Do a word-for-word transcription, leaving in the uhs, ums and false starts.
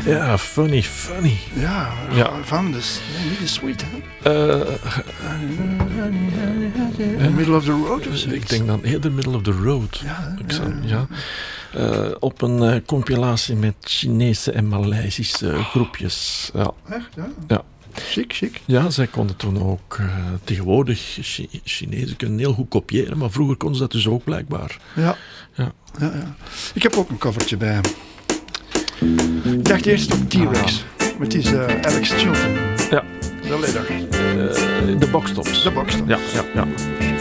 Ja, funny, funny. Ja, Ja. van dus. Nee, niet de sweet, hè? Uh, In the middle of the road of zoiets. Ik denk dan eerder middle of the road. Ja, Ik ja, zou- ja. ja. Uh, op een uh, compilatie met Chinese en Maleisische groepjes. Ja. Echt, ja? Ja. Chic, chic. Ja, zij konden toen ook uh, tegenwoordig Chi- Chinezen kunnen heel goed kopiëren, maar vroeger konden ze dat dus ook blijkbaar. Ja. Ja. Ja, ja. Ik heb ook een covertje bij. Ik dacht eerst op T-Rex, maar het is uh, Alex Chilton. Ja. De leider. Uh, de boxtops. De boxtops. Ja, ja, ja.